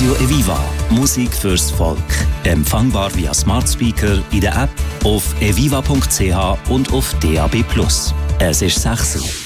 Radio Eviva. Musik fürs Volk. Empfangbar via Smart Speaker, in der App, auf eviva.ch und auf DAB+. Es ist 6 Uhr.